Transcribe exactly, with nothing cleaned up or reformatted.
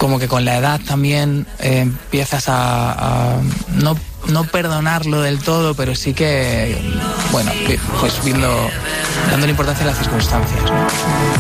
como que con la edad también eh, empiezas a, a no, no perdonarlo del todo, pero sí que, bueno, pues viendo, dándole importancia a las circunstancias, ¿no?